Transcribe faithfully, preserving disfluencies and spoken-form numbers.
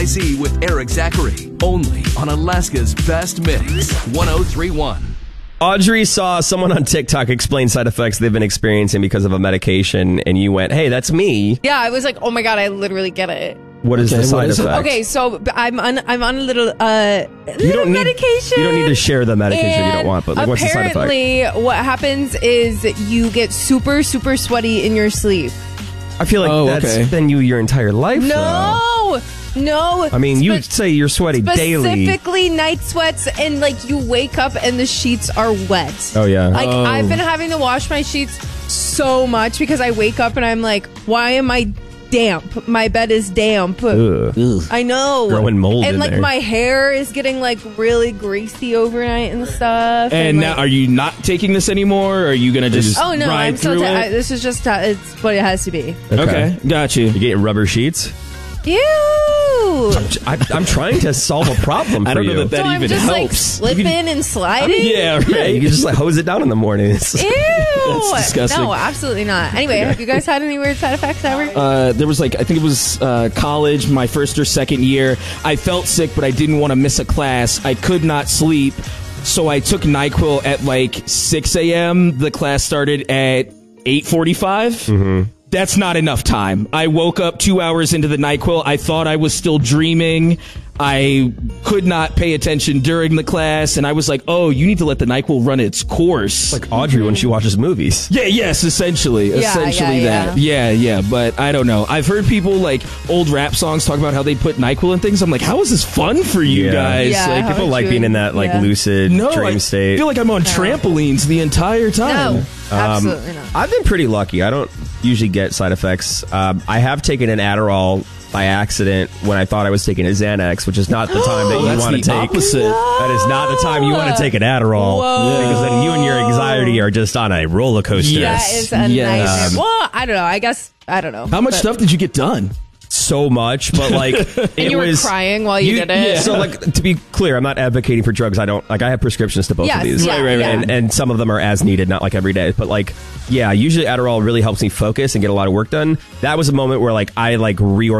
Z with Eric Zachary, only on Alaska's Best Mix, one oh three point one. Audrey saw someone on TikTok explain side effects they've been experiencing because of a medication, and you went, hey, that's me. Yeah, I was like, oh my God, I literally get it. What is Okay, the side what is it? Okay, effect? so I'm on I'm on a little uh little You don't need, medication. You don't need to share the medication if you don't And want, but like, what's the side effect? apparently, what happens is you get super, super sweaty in your sleep. I feel like Oh, that's okay. been you your entire life. though. No, no. I mean, you Spe- say you're sweaty daily. Specifically night sweats, and like you wake up and the sheets are wet. Oh, yeah. Like Oh. I've been having to wash my sheets so much because I wake up and I'm like, why am I damp? My bed is damp. Ugh. I know. Growing mold And in like there. my hair is getting like really greasy overnight and stuff. And now, like, are you not taking this anymore? Or are you gonna just oh no, ride I'm still. through Ta- I, it? this is just. Uh, it's what it has to be. Okay, got you. You getting rubber sheets? Ew. I, I'm trying to solve a problem for I don't you. know that that so I'm even just like helps. slipping and sliding. Yeah, right. Yeah, you can just like hose it down in the morning. It's- Ew. That's disgusting. No, absolutely not. Anyway, have you guys had any weird side effects ever? Uh, there was like, I think it was uh, college, my first or second year. I felt sick, but I didn't want to miss a class. I could not sleep, so I took NyQuil at like six a.m. The class started at eight forty-five. Mm-hmm. That's not enough time. I woke up two hours into the NyQuil. I thought I was still dreaming. I could not pay attention during the class, and I was like, oh, you need to let the NyQuil run its course. like Audrey when she watches movies. Yeah, yes, essentially. Yeah, essentially yeah, that. Yeah, yeah, but I don't know. I've heard people like old rap songs talk about how they put NyQuil in things. I'm like, how is this fun for you Yeah. guys? Yeah, like, how People would like you- being in that like yeah. lucid no, dream I state. feel like I'm on trampolines the entire time. No, absolutely not. I've been pretty lucky. I don't usually get side effects. Um, I have taken an Adderall by accident when I thought I was taking a Xanax, which is not the time that you That's want to the take. opposite. That is not the time you want to take an Adderall. Whoa. Because then you and your anxiety are just on a roller coaster. Yes. That is a Yes. nightmare. Well, I don't know. I guess I don't know. How much But- stuff did you get done? So much, but like it And you were was crying while you, did it. yeah. So like to be clear, I'm not advocating for drugs. I don't like I have prescriptions to both Yes, of these. yeah, Right, right, right. And, and some of them are as needed, not like every day. But like yeah, usually Adderall really helps me focus and get a lot of work done. That was a moment where like I like reorganized